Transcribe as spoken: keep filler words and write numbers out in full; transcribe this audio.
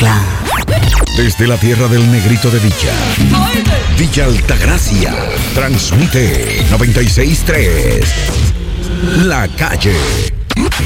mezcla. Desde la tierra del negrito de Villa, Villa Altagracia, transmite noventa y seis punto tres. La Calle.